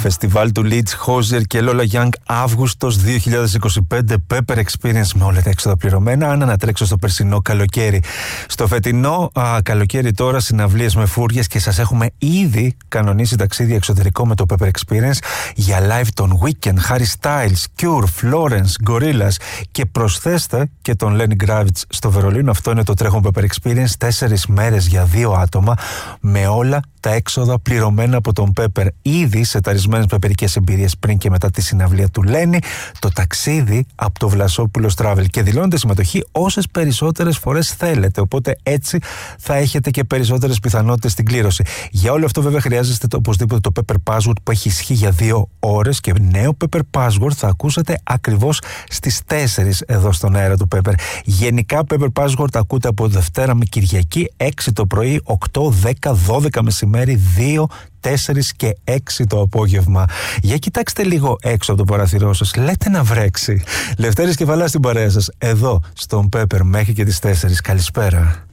Φεστιβάλ του Leeds, Hozier και Lola Young, Αύγουστος 2025. Pepper Experience με όλα τα έξοδα πληρωμένα. Αν ανατρέξω στο περσινό καλοκαίρι. Στο φετινό καλοκαίρι τώρα συναυλίες με φούριες και σας έχουμε ήδη κανονίσει ταξίδι εξωτερικό με το Pepper Experience για live τον Weekend, Harry Styles, Cure, Florence, Gorillaz και προσθέστε και τον Lenny Kravitz στο Βερολίνο. Αυτό είναι το τρέχον Pepper Experience, 4 μέρες για 2 άτομα με όλα τα έξοδα πληρωμένα από τον Pepper. Ήδη σεταρισμένες πεπερικές εμπειρίες πριν και μετά τη συναυλία του Lenny, το ταξίδι από το Βλασόπουλος Travel και δηλώνετε συμμετοχή όσες περισσότερες φορές θέλετε, οπότε έτσι θα έχετε και περισσότερες πιθανότητες στην κλήρωση. Για όλο αυτό βέβαια χρειάζεστε οπωσδήποτε το Pepper Password που έχει ισχύ για 2 ώρες και νέο Pepper Password θα ακούσετε ακριβώς στις 4 εδώ στον αέρα του Pepper. Γενικά Pepper Password ακούτε από Δευτέρα με Κυριακή 6 το πρωί, 8, 10, 12 μεσημέρι, 2, 4 και 6 το απόγευμα. Για κοιτάξτε λίγο έξω από το παραθυρό σας. Λέτε να βρέξει. Λευτέρης Κεφαλάς στην παρέα σας. Εδώ στον Pepper μέχρι και τις 4. Καλησπέρα.